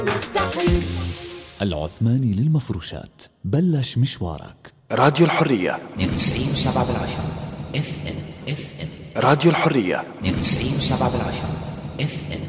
مستحيل. العثماني للمفروشات، بلش مشوارك. راديو الحرية 92.7 FM. راديو الحرية 92.7 FM.